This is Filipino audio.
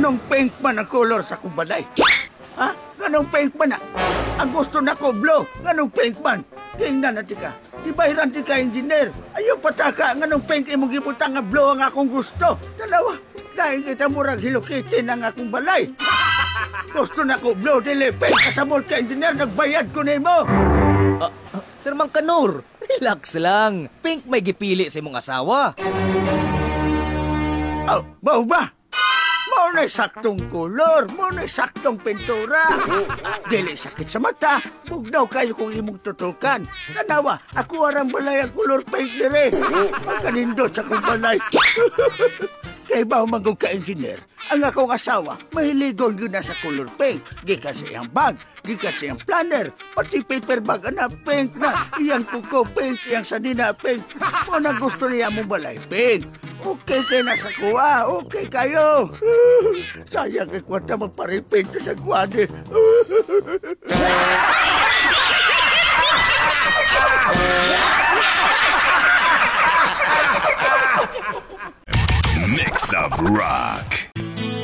Nganong pink man ang color sa akong balay? Ha? Nganong pink man na? Ang gusto na ko blue. Nganong pink man? Tingnan na tika. Di bahiran tika, engineer. Ayaw pataka. Nganong pink imong gibutang nga blue ang akong gusto. Dalawa. Dahil kita murag hilukitin ang akong balay. Gusto na ko blue, dili pink. Kasabol ka, engineer. Nagbayad ko na mo. Sir Mangkanor, relax lang. Pink may gipili sa imong asawa. Oh, bao ba? Mo na saktong kolor, mo na saktong pintura. Dili sakit sa mata, bugnaw kayo kung imong tutukan. Tanawa, ako arang balay ang kolor pink dire. Pagkanindot sa kong balay. Kay bao manggong ka-engineer, ang akong asawa, mahiligon yun na sa color pink. Gikas iyang bag, gikas iyang planner, pati paper bag na pink na. Iyang kuko pink, iyang sanina pink. Mo na gusto niya mong balay pink. Okay kayo na sa kuha, okay kayo. Sayang kay kwanta magparipint sa kuwane. Mix of rock.